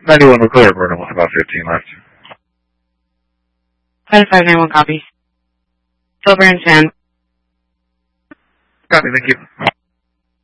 91 will clear, burn almost about 15 left. 5591 copy. Silver and San. Copy, thank you.